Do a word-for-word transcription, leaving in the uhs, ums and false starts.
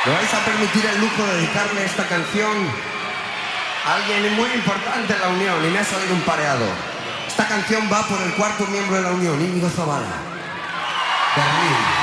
Me vais a permitir el lujo de dedicarle esta canción a alguien muy importante en la Unión, y me ha salido un pareado. Esta canción va por el cuarto miembro de la Unión, Íñigo Zabala. Berlín.